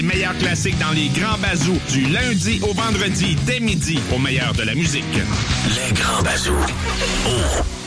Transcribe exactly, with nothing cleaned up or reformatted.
Meilleur classique dans les grands bazous du lundi au vendredi dès midi au meilleur de la musique. Les grands bazous. Oh.